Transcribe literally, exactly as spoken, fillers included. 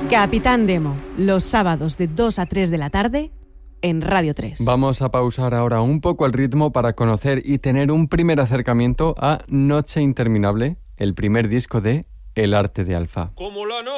Capitán Demo, los sábados de dos a tres de la tarde en Radio tres. Vamos a pausar ahora un poco el ritmo para conocer y tener un primer acercamiento a Noche Interminable, el primer disco de El Arte de Alfa. Como la noche